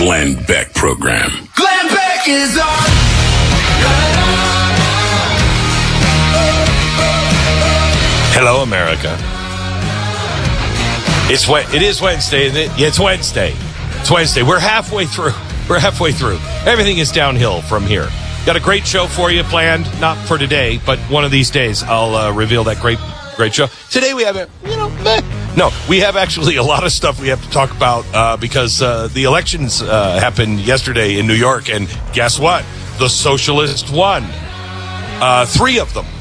Glenn Beck program. Glenn Beck is on. Hello, America. It is Wednesday, isn't it? Yeah, it's Wednesday. It's Wednesday. We're halfway through. Everything is downhill from here. Got a great show for you planned. Not for today, but one of these days I'll reveal that great show. Today we have we have actually a lot of stuff we have to talk about because the elections happened yesterday in New York, and guess what? The socialist won. Three of them.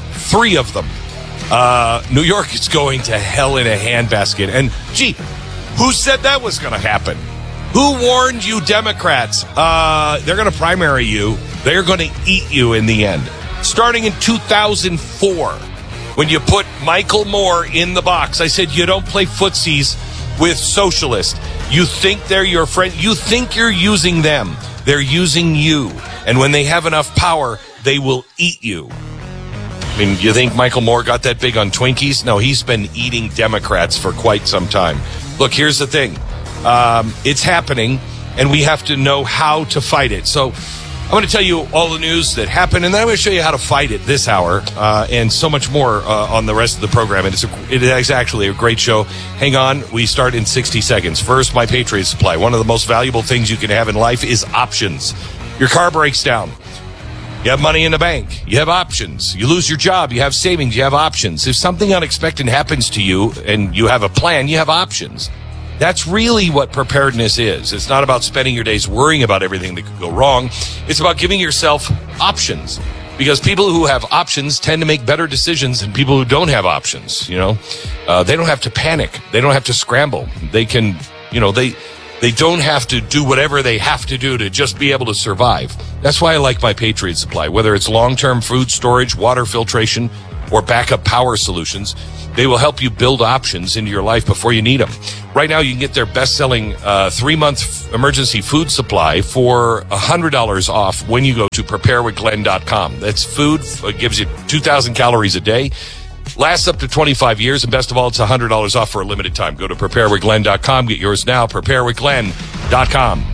New York is going to hell in a handbasket. And, gee, who said that was going to happen? Who warned you Democrats? They're going to primary you. They're going to eat you in the end. Starting in 2004, when you put Michael Moore in the box, I said you don't play footsies with socialists. You think they're your friend. You think you're using them. They're using you. And when they have enough power, they will eat you. I mean, you think Michael Moore got that big on Twinkies? No, he's been eating Democrats for quite some time. Look, here's the thing. It's happening, and we have to know how to fight it. So I'm going to tell you all the news that happened, and then I'm going to show you how to fight it this hour, and so much more on the rest of the program. And it is actually a great show. Hang on. We start in 60 seconds. First, My Patriot Supply. One of the most valuable things you can have in life is options. Your car breaks down. You have money in the bank. You have options. You lose your job. You have savings. You have options. If something unexpected happens to you and you have a plan, you have options. That's really what preparedness is. It's not about spending your days worrying about everything that could go wrong. It's about giving yourself options. Because people who have options tend to make better decisions than people who don't have options. You know, they don't have to panic. They don't have to scramble. They can, they don't have to do whatever they have to do to just be able to survive. That's why I like My Patriot Supply. Whether it's long-term food storage, water filtration, or backup power solutions, they will help you build options into your life before you need them. Right now, you can get their best-selling 3-month emergency food supply for $100 off when you go to preparewithglenn.com. That's food. It gives you 2,000 calories a day. Lasts up to 25 years, and best of all, it's $100 off for a limited time. Go to preparewithglenn.com. Get yours now, preparewithglenn.com.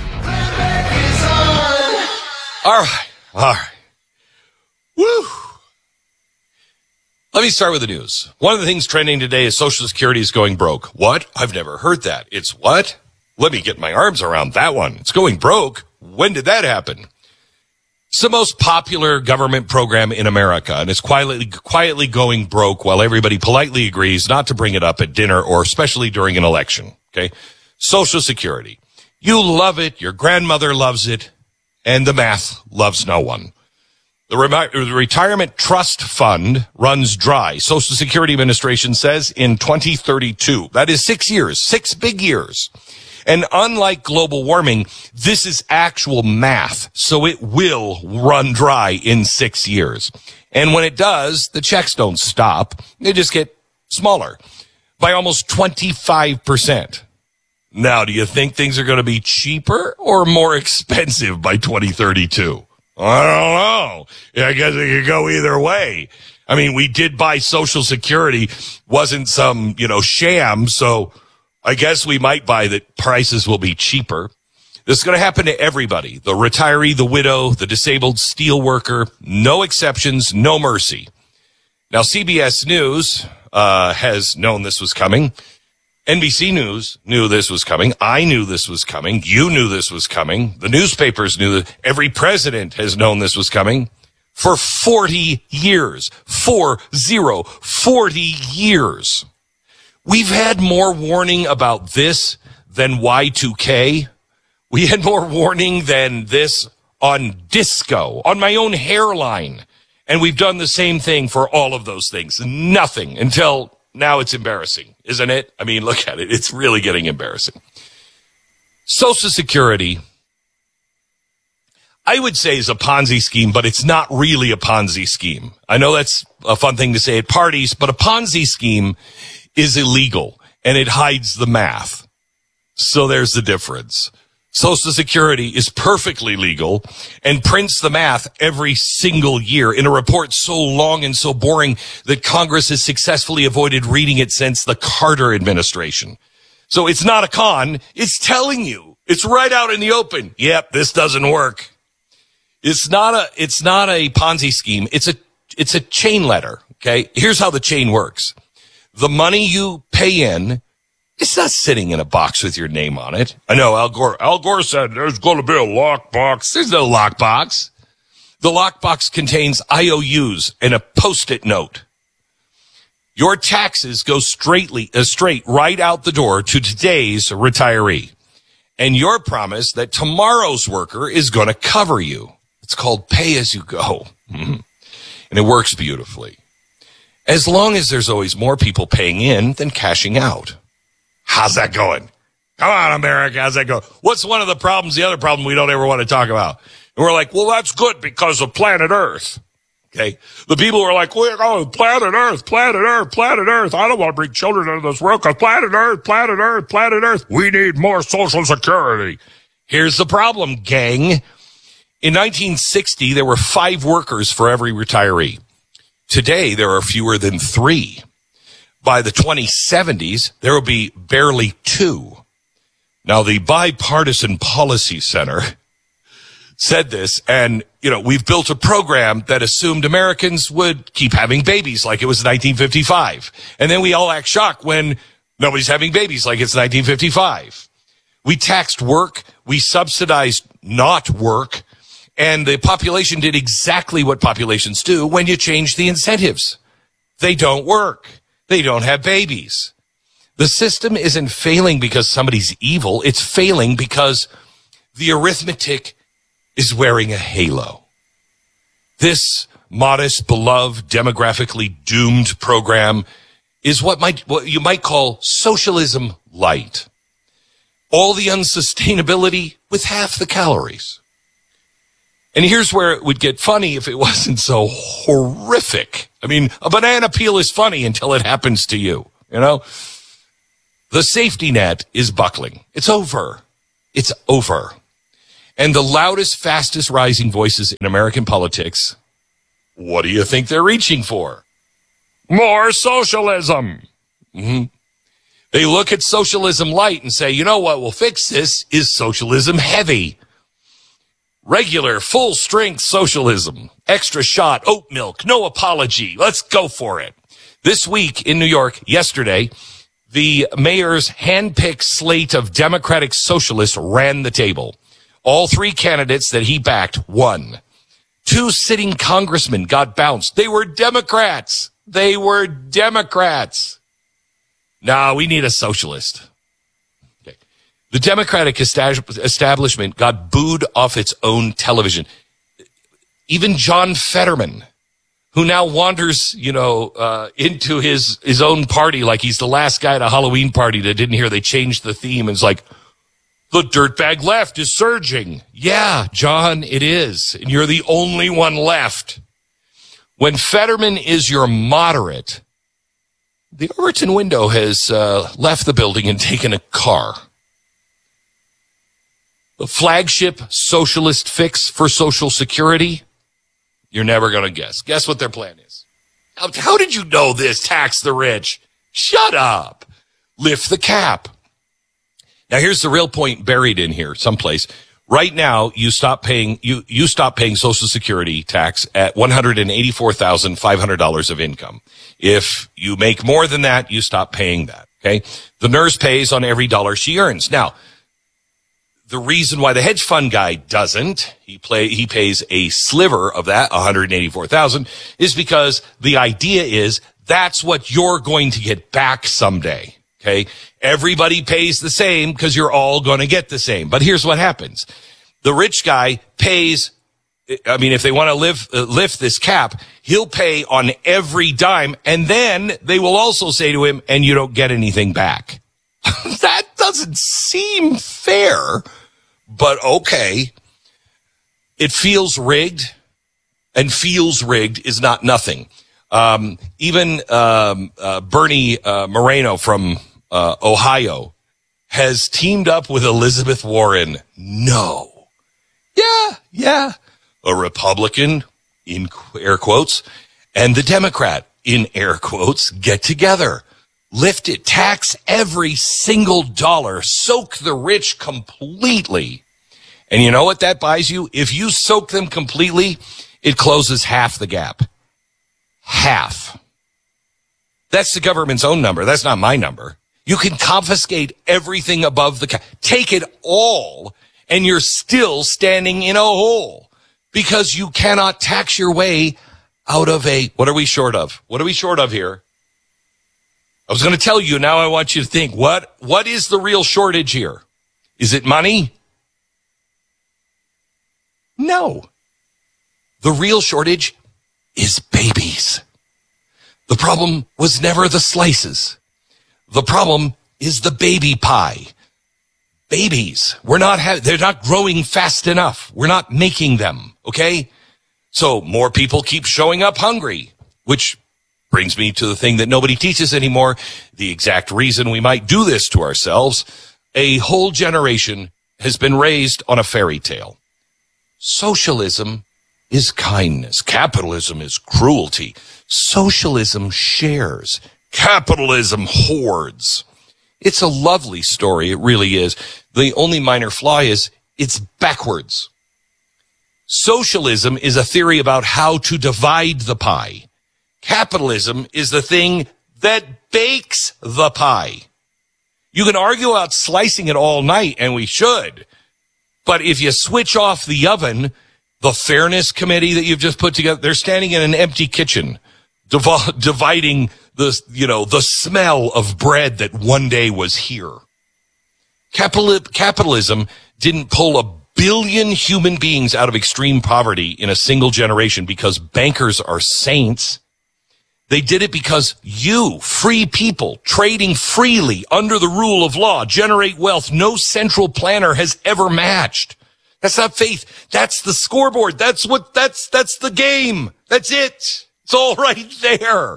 All right. Woo! Let me start with the news. One of the things trending today is Social Security is going broke. What? I've never heard that. It's what? Let me get my arms around that one. It's going broke. When did that happen? It's the most popular government program in America, and it's quietly going broke while everybody politely agrees not to bring it up at dinner or especially during an election. Okay? Social Security. You love it, your grandmother loves it, and the math loves no one. The Retirement Trust Fund runs dry, Social Security Administration says, in 2032. That is 6 years, 6 big years. And unlike global warming, this is actual math, so it will run dry in 6 years. And when it does, the checks don't stop. They just get smaller by almost 25%. Now, do you think things are going to be cheaper or more expensive by 2032? I don't know. I guess it could go either way. I mean, we did buy Social Security. Wasn't some, sham, so I guess we might buy that prices will be cheaper. This is going to happen to everybody. The retiree, the widow, the disabled steel worker. No exceptions, no mercy. Now, CBS News has known this was coming. NBC News knew this was coming. I knew this was coming. You knew this was coming. The newspapers knew that. Every president has known this was coming for 40 years. 40 years. We've had more warning about this than Y2K. We had more warning than this on disco, on my own hairline. And we've done the same thing for all of those things. Nothing until now. It's embarrassing, isn't it? I mean, look at it. It's really getting embarrassing. Social Security, I would say, is a Ponzi scheme, but it's not really a Ponzi scheme. I know that's a fun thing to say at parties, but a Ponzi scheme is illegal, and it hides the math. So there's the difference. Social Security is perfectly legal and prints the math every single year in a report so long and so boring that Congress has successfully avoided reading it since the Carter administration. So it's not a con. It's telling you It's right out in the open. Yep, this doesn't work. It's not a Ponzi scheme. It's a chain letter. Okay. Here's how the chain works. The money you pay in, it's not sitting in a box with your name on it. I know Al Gore said there's going to be a lockbox. There's no lockbox. The lockbox contains IOUs and a Post-it note. Your taxes go straight right out the door to today's retiree. And your promise that tomorrow's worker is going to cover you. It's called pay as you go. And it works beautifully. As long as there's always more people paying in than cashing out. How's that going? Come on, America. How's that going? What's one of the problems, the other problem we don't ever want to talk about? And we're like, well, that's good because of planet Earth. Okay. The people who are like, we're going planet Earth, planet Earth, planet Earth. I don't want to bring children into this world because planet Earth, planet Earth, planet Earth. We need more Social Security. Here's the problem, gang. In 1960, there were 5 workers for every retiree. Today, there are fewer than 3. By the 2070s, there will be barely 2. Now, the Bipartisan Policy Center said this, and, we've built a program that assumed Americans would keep having babies like it was 1955. And then we all act shocked when nobody's having babies like it's 1955. We taxed work, we subsidized not work, and the population did exactly what populations do when you change the incentives. They don't work. They don't have babies. The system isn't failing because somebody's evil. It's failing because the arithmetic is wearing a halo. This modest, beloved, demographically doomed program is what you might call socialism light. All the unsustainability with half the calories. And here's where it would get funny if it wasn't so horrific. I mean, a banana peel is funny until it happens to you, The safety net is buckling. It's over. It's over. And the loudest, fastest rising voices in American politics, what do you think they're reaching for? More socialism. Mm-hmm. They look at socialism light and say, you know what will fix this is socialism heavy. Regular, full-strength socialism. Extra shot, oat milk, no apology. Let's go for it. This week in New York, yesterday, the mayor's hand-picked slate of Democratic socialists ran the table. All 3 candidates that he backed won. 2 sitting congressmen got bounced. They were Democrats. Now we need a socialist. The Democratic establishment got booed off its own television. Even John Fetterman, who now wanders, into his own party like he's the last guy at a Halloween party that didn't hear they changed the theme and is like, the dirtbag left is surging. Yeah, John, it is. And you're the only one left. When Fetterman is your moderate, the Overton window has left the building and taken a car. The flagship socialist fix for Social Security, you're never going to guess. Guess what their plan is. How did you know this? Tax the rich. Shut up. Lift the cap. Now, here's the real point buried in here someplace. Right now, you stop paying Social Security tax at $184,500 of income. If you make more than that, you stop paying that. Okay. The nurse pays on every dollar she earns. Now, the reason why the hedge fund guy doesn't, he pays a sliver of that, $184,000, is because the idea is that's what you're going to get back someday. Okay. Everybody pays the same because you're all going to get the same. But here's what happens. The rich guy pays, if they want to lift this cap, he'll pay on every dime. And then they will also say to him, and you don't get anything back. That doesn't seem fair, but okay. It feels rigged, and feels rigged is not nothing. Even Bernie Moreno from Ohio has teamed up with Elizabeth Warren. No. Yeah. A Republican, in air quotes, and the Democrat, in air quotes, get together. Lift it, tax every single dollar, soak the rich completely. And you know what that buys you? If you soak them completely, it closes half the gap. Half. That's the government's own number. That's not my number. You can confiscate everything above the cap. Take it all, and you're still standing in a hole because you cannot tax your way out of a, what are we short of? What are we short of here? I was going to tell you, now I want you to think, what is the real shortage here? Is it money? No. The real shortage is babies. The problem was never the slices. The problem is the baby pie. Babies, they're not growing fast enough. We're not making them, okay? So more people keep showing up hungry, which brings me to the thing that nobody teaches anymore, the exact reason we might do this to ourselves. A whole generation has been raised on a fairy tale. Socialism is kindness. Capitalism is cruelty. Socialism shares. Capitalism hoards. It's a lovely story. It really is. The only minor flaw is it's backwards. Socialism is a theory about how to divide the pie. Capitalism is the thing that bakes the pie. You can argue about slicing it all night, and we should. But if you switch off the oven, the fairness committee that you've just put together, they're standing in an empty kitchen, dividing the smell of bread that one day was here. Capitalism didn't pull 1 billion human beings out of extreme poverty in a single generation because bankers are saints. They did it because you, free people, trading freely under the rule of law, generate wealth no central planner has ever matched. That's not faith. That's the scoreboard. That's the game. That's it. It's all right there.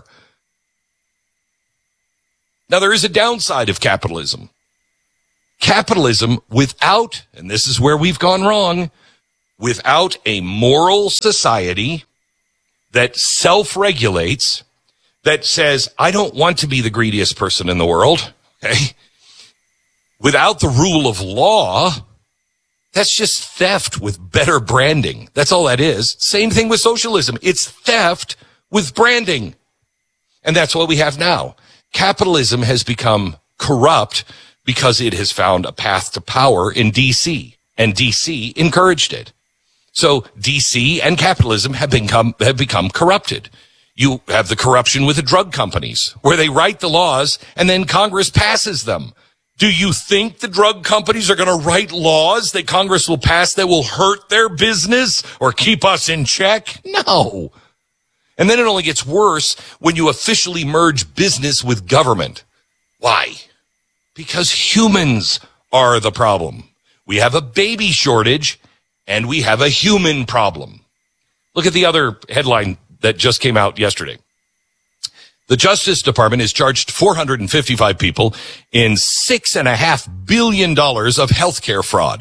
Now, there is a downside of capitalism. Capitalism without, and this is where we've gone wrong, without a moral society that self-regulates, that says, I don't want to be the greediest person in the world, okay? Without the rule of law, that's just theft with better branding. That's all that is. Same thing with socialism. It's theft with branding. And that's what we have now. Capitalism has become corrupt because it has found a path to power in D.C., and D.C. encouraged it. So D.C. and capitalism have become corrupted. You have the corruption with the drug companies, where they write the laws and then Congress passes them. Do you think the drug companies are going to write laws that Congress will pass that will hurt their business or keep us in check? No. And then it only gets worse when you officially merge business with government. Why? Because humans are the problem. We have a baby shortage and we have a human problem. Look at the other headline that just came out yesterday. The Justice Department has charged 455 people in $6.5 billion of healthcare fraud.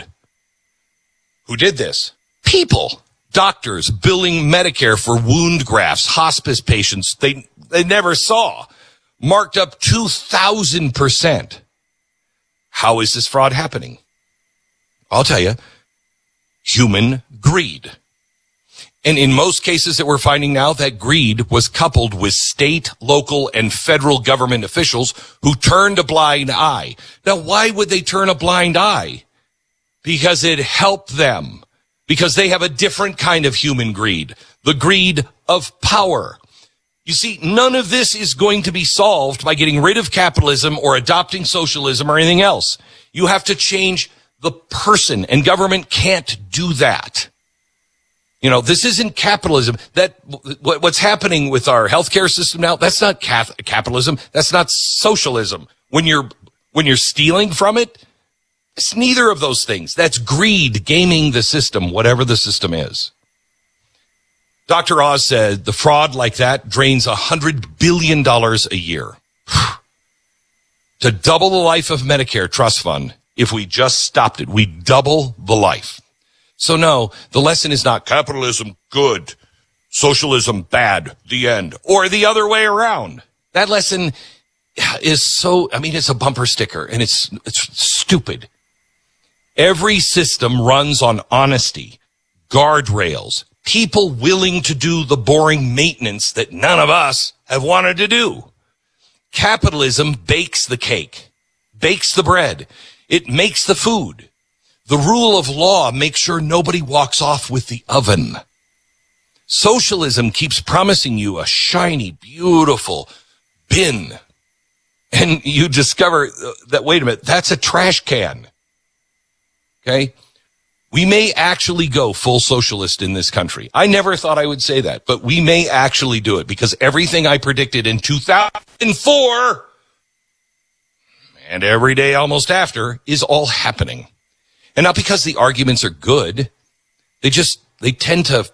Who did this? People. Doctors billing Medicare for wound grafts, hospice patients they never saw, marked up 2,000%. How is this fraud happening? I'll tell you, human greed. And in most cases that we're finding now, that greed was coupled with state, local, and federal government officials who turned a blind eye. Now, why would they turn a blind eye? Because it helped them. Because they have a different kind of human greed. The greed of power. You see, none of this is going to be solved by getting rid of capitalism or adopting socialism or anything else. You have to change the person, and government can't do that. You know, this isn't capitalism. What's happening with our healthcare system now, that's not capitalism. That's not socialism. When you're stealing from it, it's neither of those things. That's greed, gaming the system, whatever the system is. Dr. Oz said the fraud like that drains $100 billion a year. To double the life of Medicare Trust Fund, if we just stopped it, we'd double the life. So no, the lesson is not capitalism good, socialism bad, the end, or the other way around. That lesson is so, I mean, it's a bumper sticker, and it's stupid. Every system runs on honesty, guardrails, people willing to do the boring maintenance that none of us have wanted to do. Capitalism bakes the cake, bakes the bread. It makes the food. The rule of law makes sure nobody walks off with the oven. Socialism keeps promising you a shiny, beautiful bin. And you discover that, wait a minute, that's a trash can. Okay? We may actually go full socialist in this country. I never thought I would say that, but we may actually do it because everything I predicted in 2004 and every day almost after is all happening. And not because the arguments are good. They tend to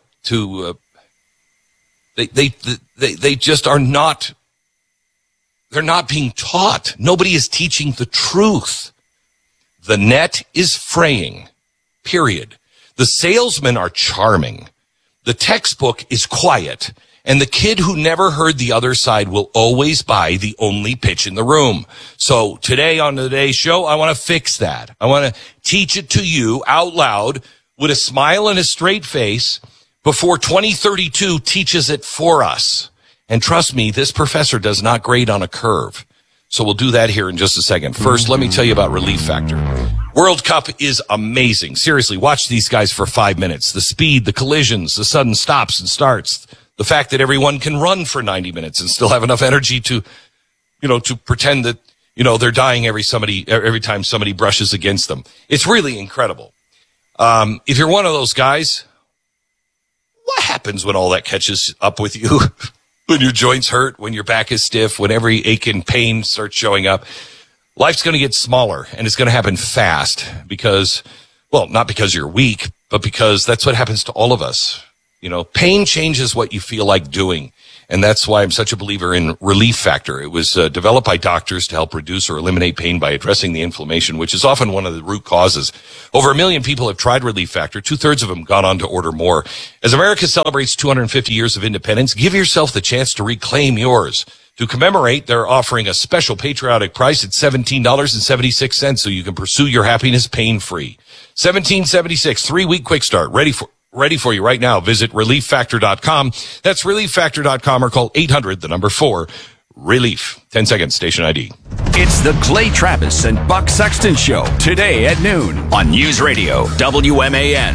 they just are not, they're not being taught. Nobody is teaching the truth. The net is fraying, period. The salesmen are charming. The textbook is quiet. And the kid who never heard the other side will always buy the only pitch in the room. So today on today's show, I want to fix that. I want to teach it to you out loud with a smile and a straight face before 2032 teaches it for us. And trust me, this professor does not grade on a curve. So we'll do that here in just a second. First, let me tell you about Relief Factor. World Cup is amazing. Seriously, watch these guys for 5 minutes. The speed, the collisions, the sudden stops and starts. The fact that everyone can run for 90 minutes and still have enough energy to pretend that, they're dying every time somebody brushes against them. It's really incredible. If you're one of those guys, what happens when all that catches up with you? When your joints hurt, when your back is stiff, when every ache and pain starts showing up, life's going to get smaller, and it's going to happen fast because, well, not because you're weak, but because that's what happens to all of us. Pain changes what you feel like doing. And that's why I'm such a believer in Relief Factor. It was developed by doctors to help reduce or eliminate pain by addressing the inflammation, which is often one of the root causes. Over 1 million people have tried Relief Factor. 2/3 of them gone on to order more. As America celebrates 250 years of independence, give yourself the chance to reclaim yours. To commemorate, they're offering a special patriotic price at $17.76 so you can pursue your happiness pain-free. $17.76, 3-week quick start, ready for you right now. Visit ReliefFactor.com. That's ReliefFactor.com or call 800-4-RELIEF. 10 seconds, station ID. It's the Clay Travis and Buck Sexton Show today at noon on News Radio WMAN.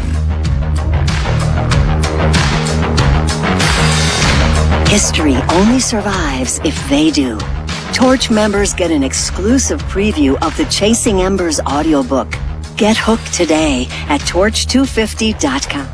History only survives if they do. Torch members get an exclusive preview of the Chasing Embers audiobook. Get hooked today at torch250.com.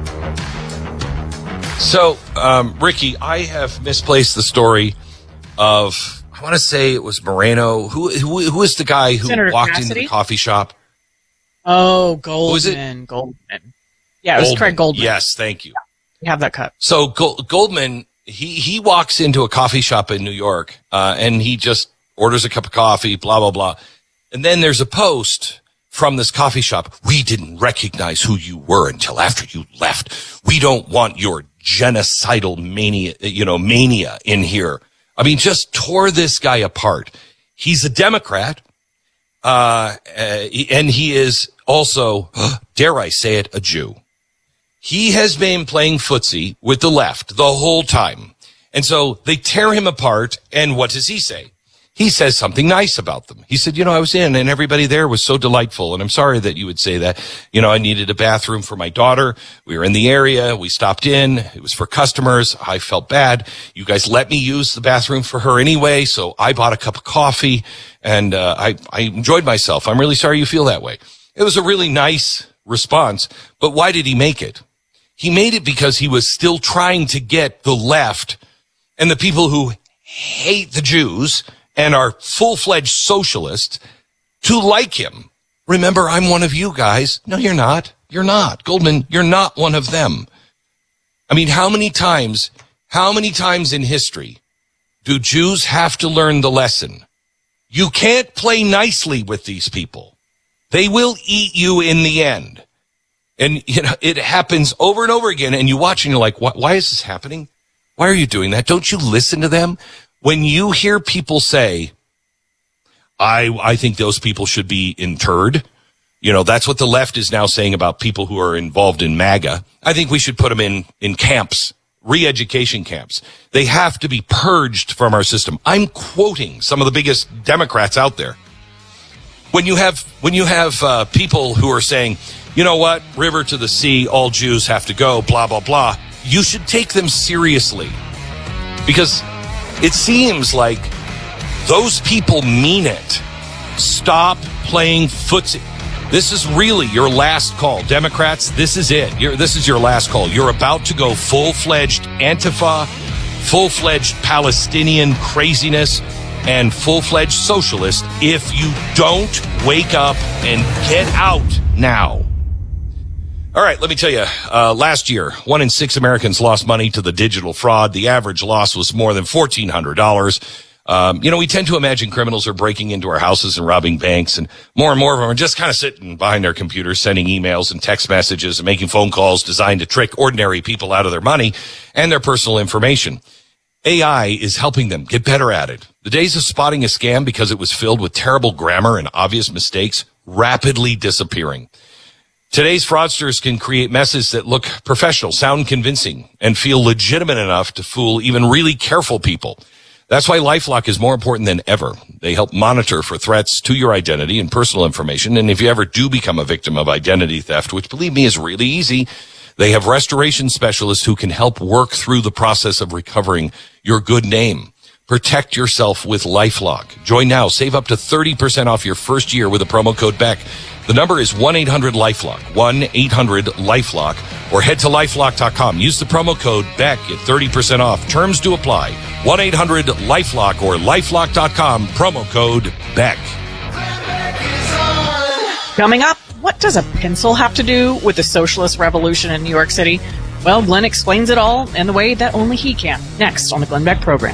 So, Ricky, I have misplaced the story of, I want to say it was Moreno. Who is the guy who Senator walked Cassidy? into the coffee shop? Oh, Goldman. Who is it? Goldman. Yeah, it was Craig Goldman. Yes, thank you. You have that cut. So Goldman, he walks into a coffee shop in New York, and he just orders a cup of coffee, blah, blah, blah. And then there's a post from this coffee shop. We didn't recognize who you were until after you left. We don't want your genocidal mania in here. I mean, just tore this guy apart. He's a Democrat, and he is also, dare I say it, a Jew. He has been playing footsie with the left the whole time. And so they tear him apart, and what does he say? He says something nice about them. He said, I was in and everybody there was so delightful. And I'm sorry that you would say that. I needed a bathroom for my daughter. We were in the area. We stopped in. It was for customers. I felt bad. You guys let me use the bathroom for her anyway. So I bought a cup of coffee and I enjoyed myself. I'm really sorry you feel that way. It was a really nice response. But why did he make it? He made it because he was still trying to get the left and the people who hate the Jews and are full-fledged socialists to like him. Remember, I'm one of you guys. No, you're not. You're not. Goldman, you're not one of them. I mean, how many times in history do Jews have to learn the lesson? You can't play nicely with these people. They will eat you in the end. And, it happens over and over again, and you watch and you're like, why is this happening? Why are you doing that? Don't you listen to them? When you hear people say, I think those people should be interred. You know, that's what the left is now saying about people who are involved in MAGA. I think we should put them in camps, re-education camps. They have to be purged from our system. I'm quoting some of the biggest Democrats out there. When you have people who are saying, you know what, river to the sea, all Jews have to go, blah, blah, blah, you should take them seriously. Because it seems like those people mean it. Stop playing footsie. This is really your last call. Democrats, this is it. This is your last call. You're about to go full-fledged Antifa, full-fledged Palestinian craziness, and full-fledged socialist if you don't wake up and get out now. All right, let me tell you, last year, 1 in 6 Americans lost money to the digital fraud. The average loss was more than $1,400. We tend to imagine criminals are breaking into our houses and robbing banks, and more of them are just kind of sitting behind their computers, sending emails and text messages and making phone calls designed to trick ordinary people out of their money and their personal information. AI is helping them get better at it. The days of spotting a scam because it was filled with terrible grammar and obvious mistakes rapidly disappearing. Today's fraudsters can create messes that look professional, sound convincing, and feel legitimate enough to fool even really careful people. That's why LifeLock is more important than ever. They help monitor for threats to your identity and personal information. And if you ever do become a victim of identity theft, which believe me is really easy, they have restoration specialists who can help work through the process of recovering your good name. Protect yourself with LifeLock. Join now. Save up to 30% off your first year with the promo code BECK. The number is 1-800-LifeLock, 1-800-LifeLock, or head to LifeLock.com. Use the promo code BECK at 30% off. Terms do apply. 1-800-LifeLock or LifeLock.com, promo code BECK. Coming up, what does a pencil have to do with the socialist revolution in New York City? Well, Glenn explains it all in the way that only he can. Next on the Glenn Beck program.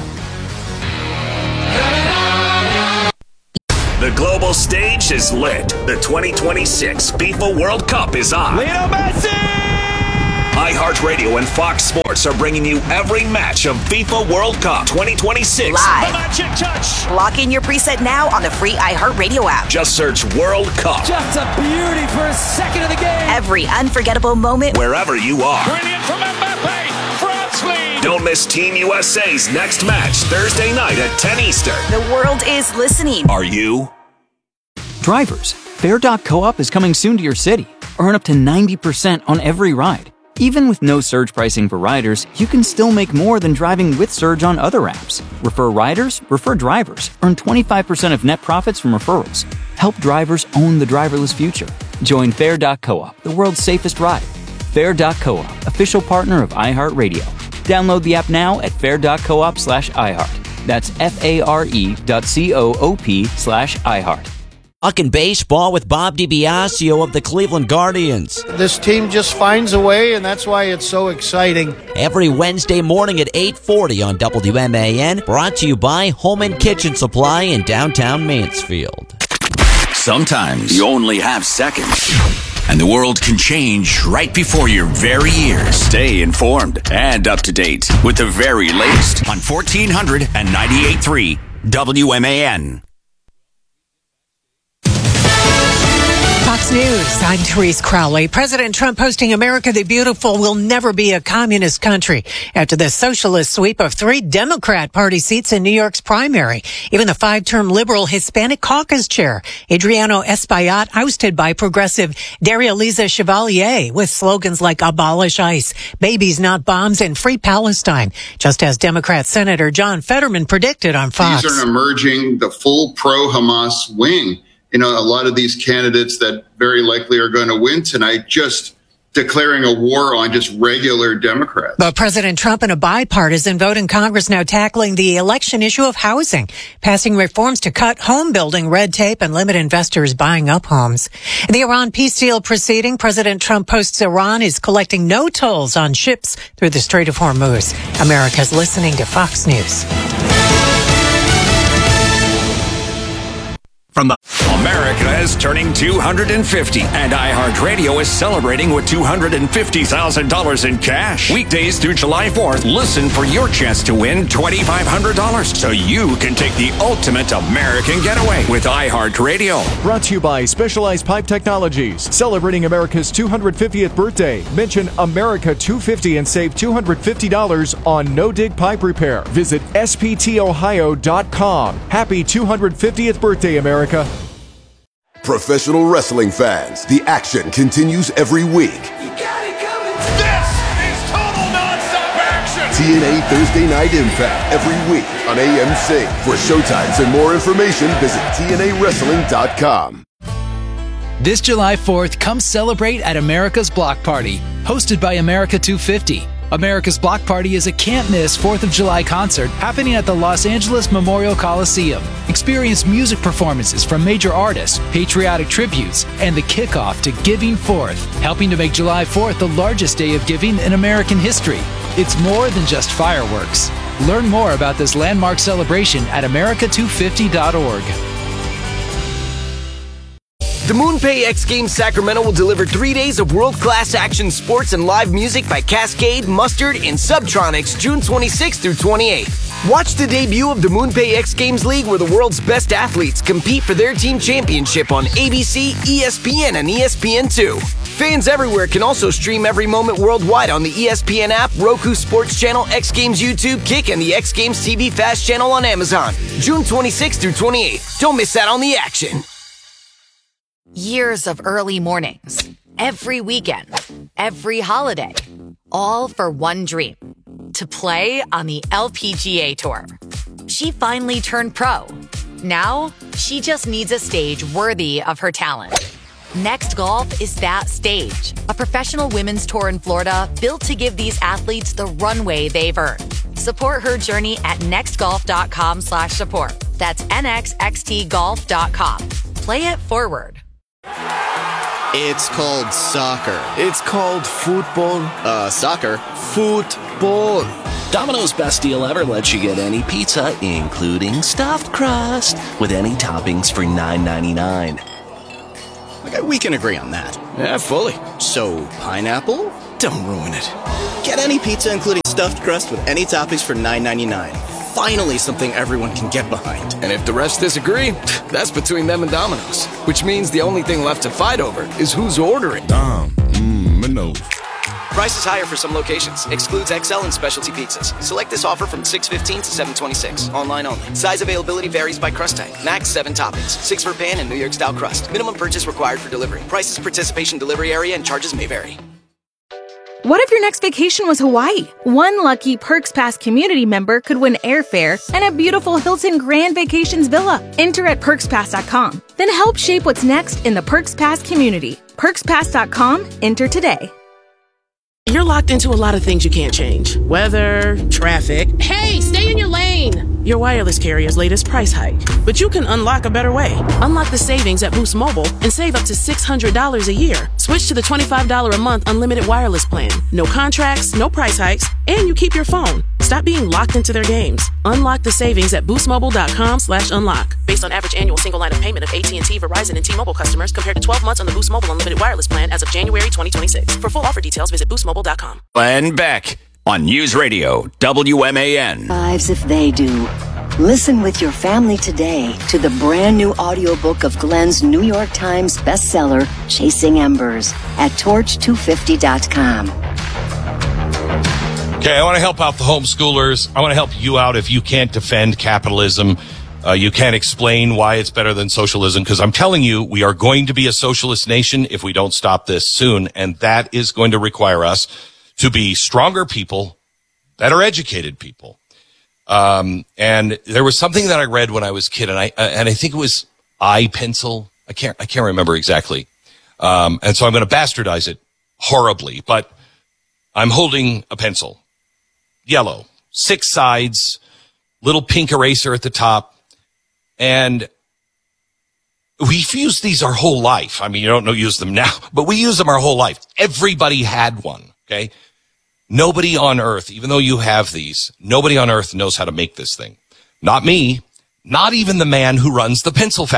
The global stage is lit. The 2026 FIFA World Cup is on. Lionel Messi! iHeartRadio and Fox Sports are bringing you every match of FIFA World Cup 2026. Live. The magic touch. Lock in your preset now on the free iHeartRadio app. Just search World Cup. Just a beauty for a second of the game. Every unforgettable moment. Wherever you are. Brilliant from Mbappe. France lead. Don't miss Team USA's next match Thursday night at 10 Eastern. The world is listening. Are you? Drivers, Fair.coop is coming soon to your city. Earn up to 90% on every ride. Even with no surge pricing for riders, you can still make more than driving with surge on other apps. Refer riders, refer drivers. Earn 25% of net profits from referrals. Help drivers own the driverless future. Join Fair.coop, the world's safest ride. Fair.coop, official partner of iHeartRadio. Download the app now at fair.coop/iHeart. That's FARE.coop/iHeart. Talking baseball with Bob DiBiasio of the Cleveland Guardians. This team just finds a way, and that's why it's so exciting. Every Wednesday morning at 8:40 on WMAN, brought to you by Home and Kitchen Supply in downtown Mansfield. Sometimes you only have seconds, and the world can change right before your very ears. Stay informed and up to date with the very latest on 1400 and 98.3 WMAN. Fox News, I'm Therese Crowley. President Trump posting America the Beautiful will never be a communist country after the socialist sweep of 3 Democrat Party seats in New York's primary. Even the 5-term liberal Hispanic caucus chair, Adriano Espaillat, ousted by progressive Daria-Liza Chevalier with slogans like abolish ICE, babies not bombs, and free Palestine, just as Democrat Senator John Fetterman predicted on Fox. These are emerging the full pro-Hamas wing. You know, a lot of these candidates that very likely are going to win tonight just declaring a war on just regular Democrats. But President Trump in a bipartisan vote in Congress now tackling the election issue of housing, passing reforms to cut home building red tape and limit investors buying up homes. In the Iran peace deal proceeding, President Trump posts Iran is collecting no tolls on ships through the Strait of Hormuz. America's listening to Fox News. From the America is turning 250, and iHeartRadio is celebrating with $250,000 in cash. Weekdays through July 4th, listen for your chance to win $2,500 so you can take the ultimate American getaway with iHeartRadio. Brought to you by Specialized Pipe Technologies. Celebrating America's 250th birthday. Mention America 250 and save $250 on no-dig pipe repair. Visit sptohio.com. Happy 250th birthday, America. Professional wrestling fans, the action continues every week. This is total nonstop action. TNA Thursday Night Impact every week on AMC. For showtimes and more information, visit TNAWrestling.com. This July 4th, come celebrate at America's Block Party, hosted by America 250. America's Block Party is a can't-miss 4th of July concert happening at the Los Angeles Memorial Coliseum. Experience music performances from major artists, patriotic tributes, and the kickoff to Giving Fourth, helping to make July 4th the largest day of giving in American history. It's more than just fireworks. Learn more about this landmark celebration at america250.org. The MoonPay X Games Sacramento will deliver 3 days of world-class action sports and live music by Cascade, Mustard, and Subtronics June 26th through 28th. Watch the debut of the MoonPay X Games League, where the world's best athletes compete for their team championship on ABC, ESPN, and ESPN2. Fans everywhere can also stream every moment worldwide on the ESPN app, Roku Sports Channel, X Games YouTube, Kick, and the X Games TV Fast channel on Amazon. June 26th through 28th. Don't miss out on the action. Years of early mornings, every weekend, every holiday, all for one dream, to play on the LPGA Tour. She finally turned pro. Now, she just needs a stage worthy of her talent. Next Golf is that stage, a professional women's tour in Florida built to give these athletes the runway they've earned. Support her journey at nextgolf.com/support. That's nxxtgolf.com. Play it forward. It's called soccer. It's called football. Soccer. Football. Domino's Best Deal Ever lets you get any pizza, including stuffed crust, with any toppings for $9.99. Okay, we can agree on that. Yeah, fully. So, pineapple? Don't ruin it. Get any pizza, including stuffed crust, with any toppings for $9.99. Finally, something everyone can get behind. And if the rest disagree, that's between them and Domino's. Which means the only thing left to fight over is who's ordering. Domino's. Price is higher for some locations. Excludes XL and specialty pizzas. Select this offer from 6/15 to 7/26. Online only. Size availability varies by crust type. Max 7 toppings. 6 for pan and New York style crust. Minimum purchase required for delivery. Prices, participation, delivery area, and charges may vary. What if your next vacation was Hawaii? One lucky Perks Pass community member could win airfare and a beautiful Hilton Grand Vacations villa. Enter at PerksPass.com. Then help shape what's next in the Perks Pass community. PerksPass.com. Enter today. You're locked into a lot of things you can't change. Weather, traffic. Hey, stay in your lane! Your wireless carrier's latest price hike. But you can unlock a better way. Unlock the savings at Boost Mobile and save up to $600 a year. Switch to the $25 a month unlimited wireless plan. No contracts, no price hikes, and you keep your phone. Stop being locked into their games. Unlock the savings at boostmobile.com/unlock. Based on average annual single line of payment of AT&T, Verizon, and T-Mobile customers compared to 12 months on the Boost Mobile unlimited wireless plan as of January 2026. For full offer details, visit boostmobile.com. Glenn Beck on News Radio WMAN. Lives if they do. Listen with your family today to the brand new audiobook of Glenn's New York Times bestseller, Chasing Embers, at torch250.com. Okay, I want to help out the homeschoolers. I want to help you out if you can't defend capitalism. You can't explain why it's better than socialism, because I'm telling you, we are going to be a socialist nation if we don't stop this soon, and that is going to require us to be stronger people, better educated people. And there was something that I read when I was a kid, and I think it was iPencil. I can't remember exactly. And so I'm going to bastardize it horribly, but I'm holding a pencil. Yellow, 6 sides, little pink eraser at the top. And we've used these our whole life. I mean, you don't use them now, but we use them our whole life. Everybody had one. Okay. Nobody on earth, even though you have these, nobody on earth knows how to make this thing. Not me, not even the man who runs the pencil factory.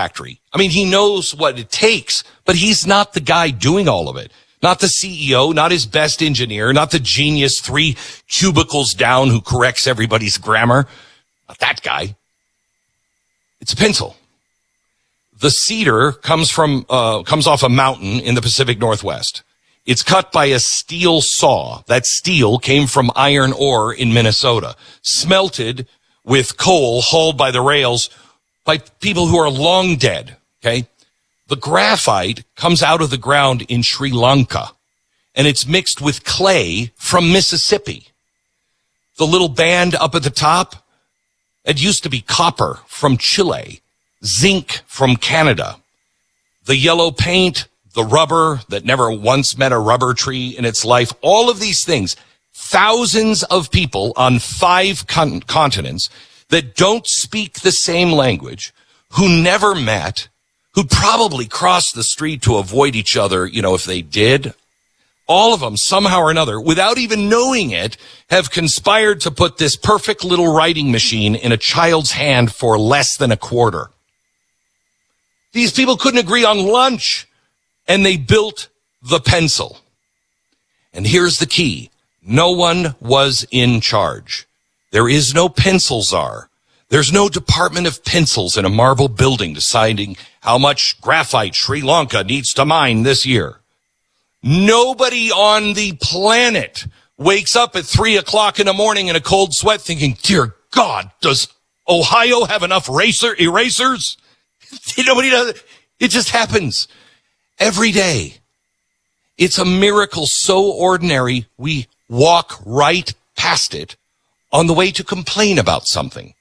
I mean, he knows what it takes, but he's not the guy doing all of it. Not the CEO, not his best engineer, not the genius 3 cubicles down who corrects everybody's grammar. Not that guy. It's a pencil. The cedar comes off a mountain in the Pacific Northwest. It's cut by a steel saw. That steel came from iron ore in Minnesota, smelted with coal hauled by the rails by people who are long dead. Okay. The graphite comes out of the ground in Sri Lanka, and it's mixed with clay from Mississippi. The little band up at the top, it used to be copper from Chile, zinc from Canada. The yellow paint, the rubber that never once met a rubber tree in its life, all of these things, thousands of people on 5 continents that don't speak the same language, who never met, who probably crossed the street to avoid each other, if they did. All of them, somehow or another, without even knowing it, have conspired to put this perfect little writing machine in a child's hand for less than a quarter. These people couldn't agree on lunch, and they built the pencil. And here's the key. No one was in charge. There is no pencil czar. There's no Department of Pencils in a marble building deciding how much graphite Sri Lanka needs to mine this year. Nobody on the planet wakes up at 3:00 in the morning in a cold sweat thinking, dear God, does Ohio have enough erasers? Nobody does it. It just happens every day. It's a miracle so ordinary we walk right past it on the way to complain about something.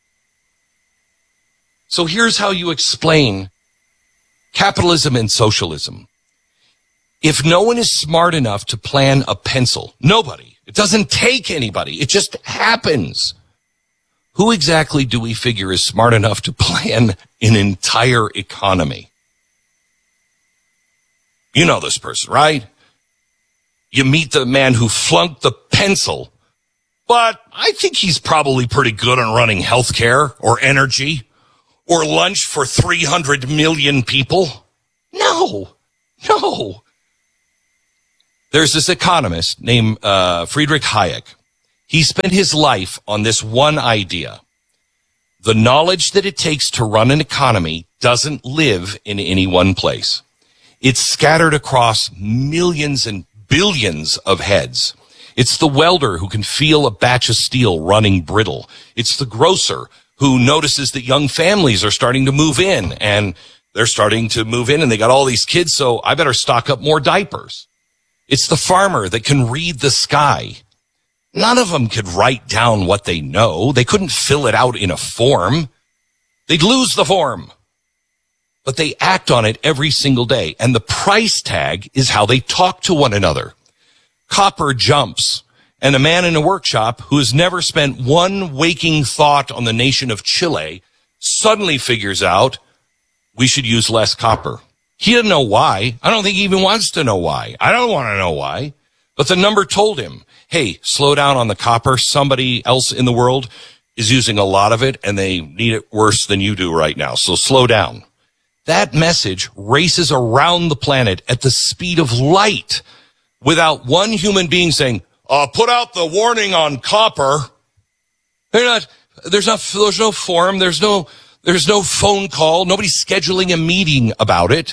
So here's how you explain capitalism and socialism. If no one is smart enough to plan a pencil, nobody, it doesn't take anybody, it just happens. Who exactly do we figure is smart enough to plan an entire economy? You know this person, right? You meet the man who flunked the pencil, but I think he's probably pretty good on running healthcare or energy or lunch for 300 million people. No. There's this economist named Friedrich Hayek. He spent his life on this one idea. The knowledge that it takes to run an economy doesn't live in any one place. It's scattered across millions and billions of heads. It's the welder who can feel a batch of steel running brittle. It's the grocer who notices that young families are starting to move in, and they're starting to move in and they got all these kids, so I better stock up more diapers. It's the farmer that can read the sky. None of them could write down what they know. They couldn't fill it out in a form. They'd lose the form. But they act on it every single day, and the price tag is how they talk to one another. Copper jumps, and a man in a workshop who has never spent one waking thought on the nation of Chile suddenly figures out we should use less copper. He doesn't know why. I don't think he even wants to know why. I don't want to know why. But the number told him, hey, slow down on the copper. Somebody else in the world is using a lot of it, and they need it worse than you do right now. So slow down. That message races around the planet at the speed of light without one human being saying, put out the warning on copper. There's no forum. There's no phone call. Nobody's scheduling a meeting about it.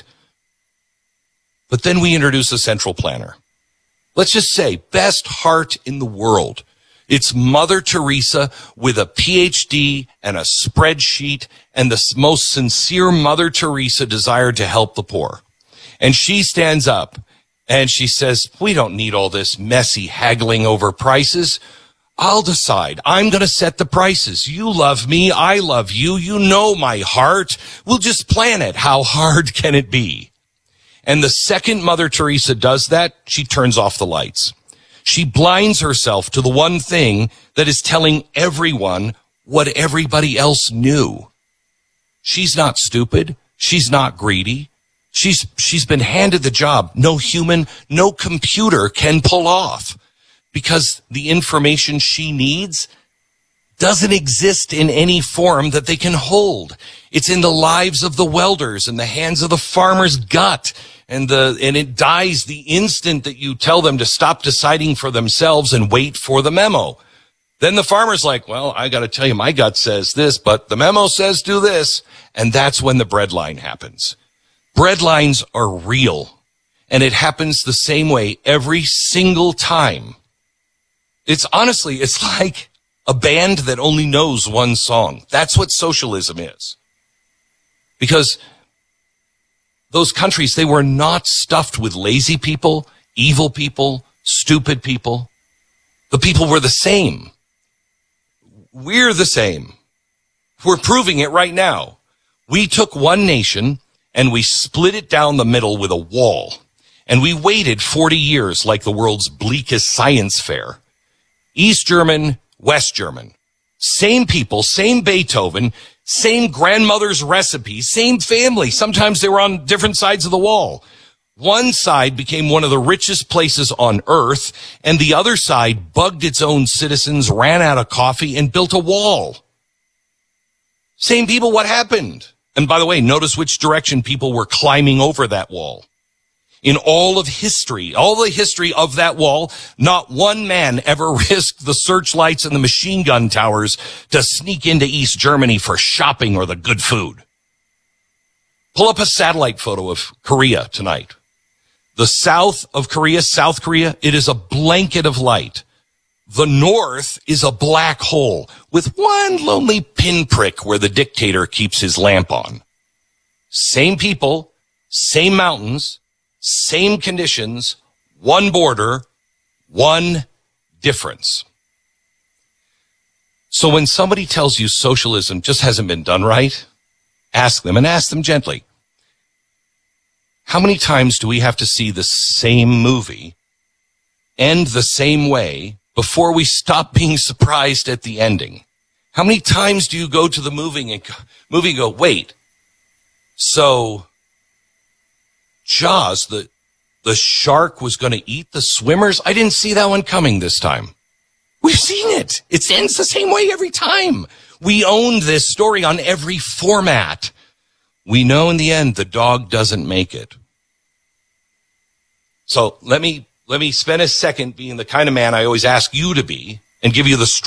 But then we introduce a central planner. Let's just say best heart in the world. It's Mother Teresa with a PhD and a spreadsheet and the most sincere Mother Teresa desire to help the poor. And she stands up and she says, we don't need all this messy haggling over prices. I'll decide. I'm going to set the prices. You love me. I love you. You know my heart. We'll just plan it. How hard can it be? And the second Mother Teresa does that, she turns off the lights. She blinds herself to the one thing that is telling everyone what everybody else knew. She's not stupid. She's not greedy. She's been handed the job no human, no computer can pull off, because the information she needs doesn't exist in any form that they can hold. It's in the lives of the welders and the hands of the farmer's gut. And it dies the instant that you tell them to stop deciding for themselves and wait for the memo. Then the farmer's like, well, I got to tell you, my gut says this, but the memo says do this. And that's when the breadline happens. Breadlines are real. And it happens the same way every single time. It's like a band that only knows one song. That's what socialism is. Because those countries, they were not stuffed with lazy people, evil people, stupid people. The people were the same. We're the same. We're proving it right now. We took one nation and we split it down the middle with a wall. And we waited 40 years like the world's bleakest science fair. East German, West German. Same people, same Beethoven, same grandmother's recipe, same family. Sometimes they were on different sides of the wall. One side became one of the richest places on earth, and the other side bugged its own citizens, ran out of coffee, and built a wall. Same people, what happened? And by the way, notice which direction people were climbing over that wall. In all of history, all the history of that wall, not one man ever risked the searchlights and the machine gun towers to sneak into East Germany for shopping or the good food. Pull up a satellite photo of Korea tonight. The south of Korea, South Korea, it is a blanket of light. The north is a black hole with one lonely pinprick where the dictator keeps his lamp on. Same people, same mountains, same conditions, one border, one difference. So when somebody tells you socialism just hasn't been done right, ask them, and ask them gently. How many times do we have to see the same movie end the same way before we stop being surprised at the ending? How many times do you go to the movie and go, wait, so Jaws, the shark was going to eat the swimmers? I didn't see that one coming this time. We've seen it. It ends the same way every time. We owned this story on every format. We know in the end the dog doesn't make it. So let me spend a second being the kind of man I always ask you to be and give you the